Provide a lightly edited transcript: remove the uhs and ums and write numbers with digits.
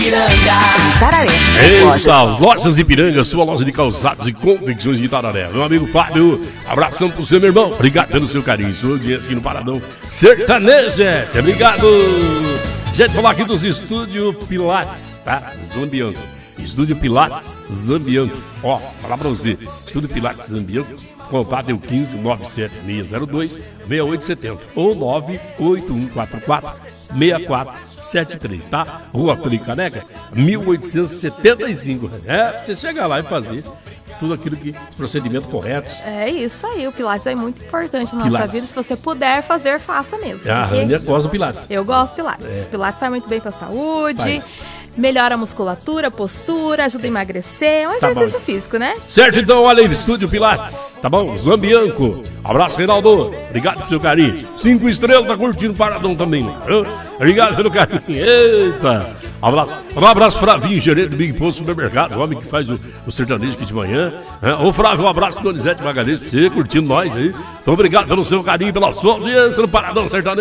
Itararé. Eita, Lojas Ipiranga, sua loja de calçados e confecções de Itararé. Meu amigo Fábio, abração pro seu, meu irmão. Obrigado pelo seu carinho, sua audiência aqui no Paradão Sertanejo, gente. Obrigado. Gente, falar aqui dos estúdios Pilates, tá? Zambianco. Estúdio Pilates Zambianco. Ó, falar pra você. Estúdio Pilates Zambianco. Contato é o 15-97602-6870 ou 98144-6473, tá? Rua Caneca, 1875. Você chega lá e fazer tudo aquilo que, os procedimentos corretos. É isso aí, o Pilates é muito importante na nossa vida. Se você puder fazer, faça mesmo. A Rania gosta do Pilates. Eu gosto do Pilates. Pilates faz muito bem pra saúde. Melhora a musculatura, a postura, ajuda a emagrecer. É um exercício físico, né? Certo, então, olha aí, Estúdio Pilates, tá bom? Zambianco. Abraço, Reinaldo. Obrigado pelo seu carinho. 5 estrelas, tá curtindo o Paradão também, né? Obrigado pelo carinho. Eita. Abraço. Um abraço, Fravinho, gerente do Big Post Supermercado, o homem que faz o sertanejo aqui de manhã. Ô, Flávio, um abraço pro Donizete Magalhães, pra você curtindo nós aí. Então, obrigado pelo seu carinho, pela sua audiência no Paradão Sertanejo.